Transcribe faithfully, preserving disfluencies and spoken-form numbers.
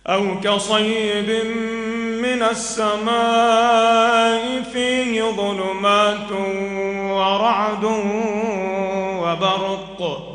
أو كصيب من السماء فيه ظلمات ورعد وبرق